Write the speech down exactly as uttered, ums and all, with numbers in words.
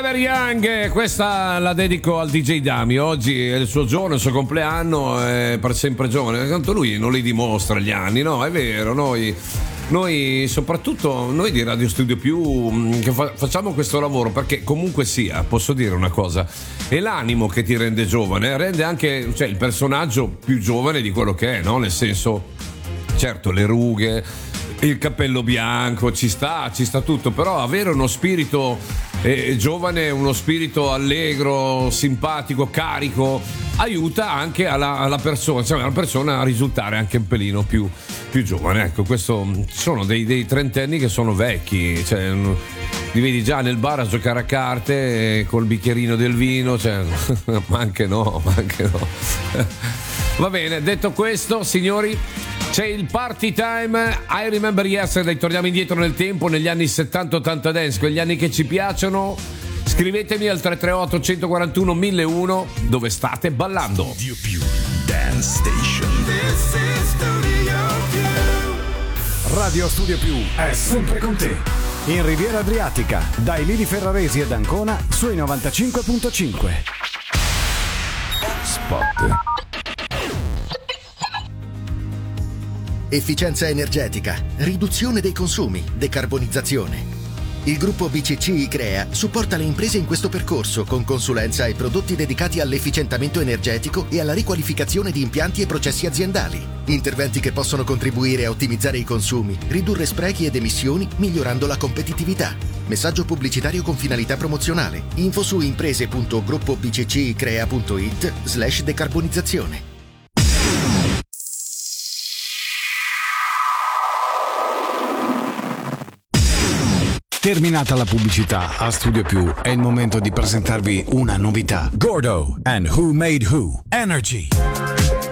Forever Young, questa la dedico al D J Dami. Oggi è il suo giorno, il suo compleanno, è per sempre giovane. Tanto lui non li dimostra gli anni, no? È vero, noi, noi soprattutto noi di Radio Studio Più che fa, facciamo questo lavoro perché comunque sia, posso dire una cosa, è l'animo che ti rende giovane, rende anche, cioè, il personaggio più giovane di quello che è, no? Nel senso, certo, le rughe, il cappello bianco, ci sta, ci sta tutto, però avere uno spirito eh, giovane, uno spirito allegro, simpatico, carico, aiuta anche alla, alla persona, cioè alla persona a risultare anche un pelino più, più giovane. Ecco, questo sono dei, dei trentenni che sono vecchi, cioè li vedi già nel bar a giocare a carte eh, col bicchierino del vino, cioè ma anche no, ma anche no. Va bene, detto questo, signori, c'è il Party Time. I Remember Yesterday. Torniamo indietro nel tempo, negli anni settanta ottanta dance, quegli anni che ci piacciono. Scrivetemi al tre tre otto uno quattro uno mille uno dove state ballando. Studio Più Dance Station. This is Studio Più. Radio Studio Più è sempre con te. In Riviera Adriatica, dai Lili Ferraresi ed Ancona sui novantacinque virgola cinque. Spot. Efficienza energetica, riduzione dei consumi, decarbonizzazione. Il gruppo B C C ICREA supporta le imprese in questo percorso con consulenza e prodotti dedicati all'efficientamento energetico e alla riqualificazione di impianti e processi aziendali. Interventi che possono contribuire a ottimizzare i consumi, ridurre sprechi ed emissioni, migliorando la competitività. Messaggio pubblicitario con finalità promozionale. Info su imprese punto gruppo b c c i crea punto i t slash decarbonizzazione. Terminata la pubblicità, a Studio Più è il momento di presentarvi una novità. Gordo and Who Made Who. Energy.